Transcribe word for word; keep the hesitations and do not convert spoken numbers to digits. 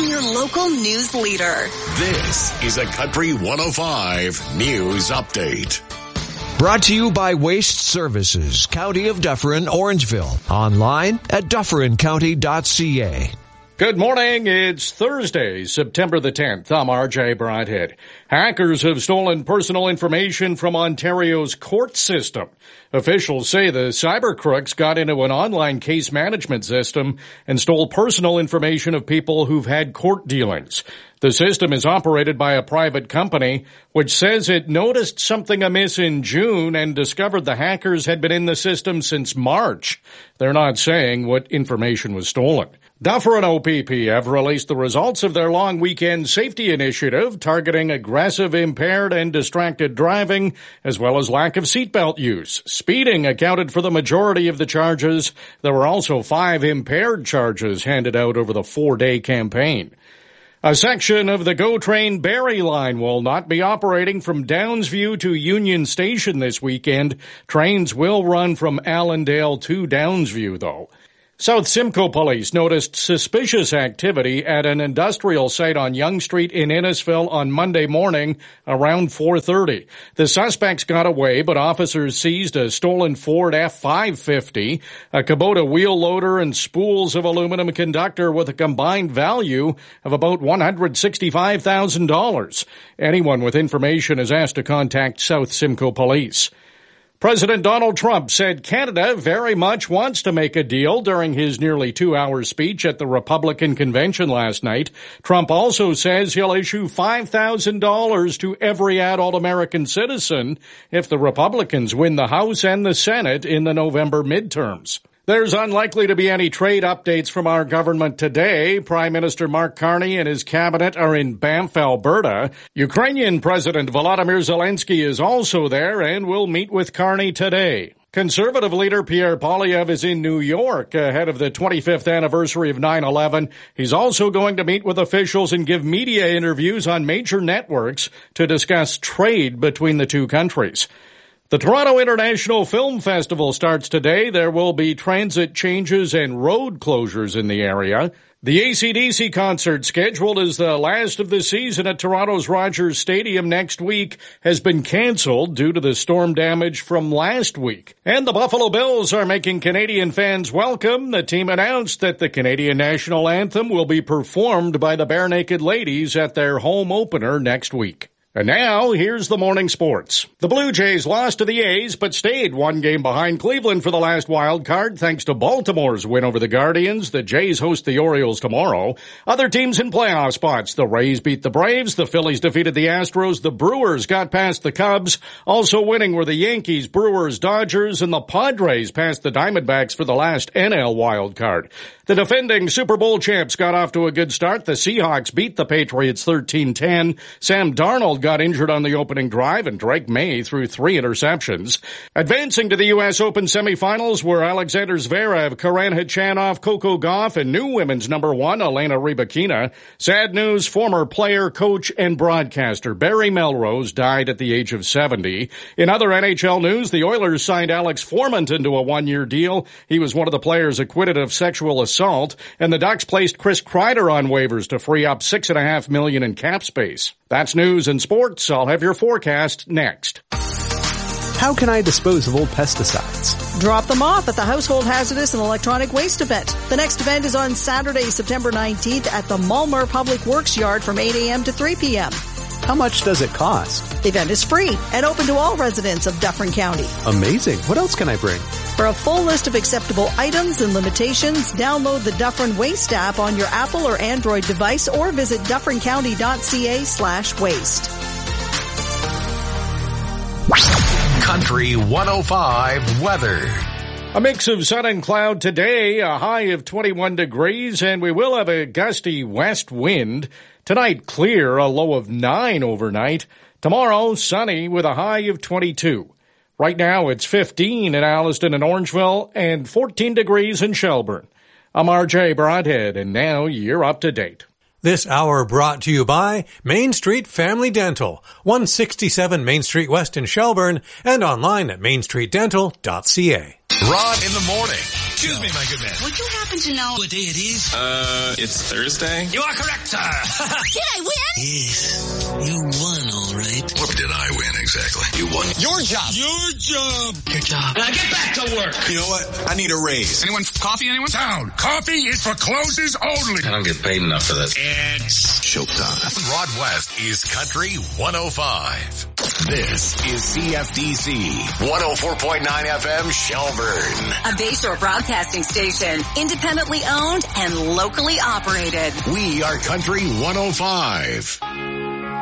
I'm your local news leader. This is a Country one oh five News Update. Brought to you by Waste Services, County of Dufferin, Orangeville. Online at dufferin county dot c a. Good morning. It's Thursday, September the tenth. I'm R J Broadhead. Hackers have stolen personal information from Ontario's court system. Officials say the cyber crooks got into an online case management system and stole personal information of people who've had court dealings. The system is operated by a private company, which says it noticed something amiss in June and discovered the hackers had been in the system since March. They're not saying what information was stolen. Dufferin O P P have released the results of their long weekend safety initiative targeting aggressive, impaired, and distracted driving, as well as lack of seatbelt use. Speeding accounted for the majority of the charges. There were also five impaired charges handed out over the four-day campaign. A section of the GO Train Barrie line will not be operating from Downsview to Union Station this weekend. Trains will run from Allendale to Downsview, though. South Simcoe Police noticed suspicious activity at an industrial site on Yonge Street in Innisfil on Monday morning around four thirty. The suspects got away, but officers seized a stolen Ford F five fifty, a Kubota wheel loader, and spools of aluminum conductor with a combined value of about one hundred sixty-five thousand dollars. Anyone with information is asked to contact South Simcoe Police. President Donald Trump said Canada very much wants to make a deal during his nearly two-hour speech at the Republican convention last night. Trump also says he'll issue five thousand dollars to every adult American citizen if the Republicans win the House and the Senate in the November midterms. There's unlikely to be any trade updates from our government today. Prime Minister Mark Carney and his cabinet are in Banff, Alberta. Ukrainian President Volodymyr Zelensky is also there and will meet with Carney today. Conservative leader Pierre Poilievre is in New York ahead of the twenty-fifth anniversary of nine eleven. He's also going to meet with officials and give media interviews on major networks to discuss trade between the two countries. The Toronto International Film Festival starts today. There will be transit changes and road closures in the area. The A C D C concert, scheduled as the last of the season at Toronto's Rogers Stadium next week, has been canceled due to the storm damage from last week. And the Buffalo Bills are making Canadian fans welcome. The team announced that the Canadian national anthem will be performed by the Bare Naked Ladies at their home opener next week. And now, here's the morning sports. The Blue Jays lost to the A's, but stayed one game behind Cleveland for the last wild card thanks to Baltimore's win over the Guardians. The Jays host the Orioles tomorrow. Other teams in playoff spots. The Rays beat the Braves. The Phillies defeated the Astros. The Brewers got past the Cubs. Also winning were the Yankees, Brewers, Dodgers, and the Padres passed the Diamondbacks for the last N L wild card. The defending Super Bowl champs got off to a good start. The Seahawks beat the Patriots thirteen ten. Sam Darnold got injured on the opening drive, and Drake May threw three interceptions. Advancing to the U S Open semifinals were Alexander Zverev, Karen Khachanov, Coco Gauff, and new women's number one, Elena Rybakina. Sad news, former player, coach, and broadcaster Barry Melrose died at the age of seventy. In other N H L news, the Oilers signed Alex Formanton to a one-year deal. He was one of the players acquitted of sexual assault, and the Ducks placed Chris Kreider on waivers to free up six and a half million in cap space. That's news and sports. I'll have your forecast next. How can I dispose of old pesticides? Drop them off at the Household Hazardous and Electronic Waste event. The next event is on Saturday, September nineteenth at the Mulmer Public Works Yard from eight a.m. to three p.m. How much does it cost? The event is free and open to all residents of Dufferin County. Amazing. What else can I bring? For a full list of acceptable items and limitations, download the Dufferin Waste app on your Apple or Android device or visit dufferin county dot c a slash waste. Country one oh five weather. A mix of sun and cloud today, a high of twenty-one degrees, and we will have a gusty west wind. Tonight, clear, a low of nine overnight. Tomorrow, sunny with a high of twenty-two. Right now, it's fifteen in Alliston and Orangeville and fourteen degrees in Shelburne. I'm R J Broadhead, and now you're up to date. This hour brought to you by Main Street Family Dental, one sixty-seven Main Street West in Shelburne, and online at main street dental dot c a. Rod in the morning. Excuse me, my good man. Would you happen to know what day it is? Uh, it's Thursday. You are correct, sir. Did I win? Yes, you won, all right. What did I win exactly? You won. Your job. Your job. Your job. Now get back to work. You know what? I need a raise. Anyone coffee? Anyone? Down. Coffee is for closes only. I don't get paid enough for this. It's showtime. Rod West is Country one oh five. This is C F D C one oh four point nine F M Shelburne. A Bayshore broadcasting station, independently owned and locally operated. We are Country one oh five.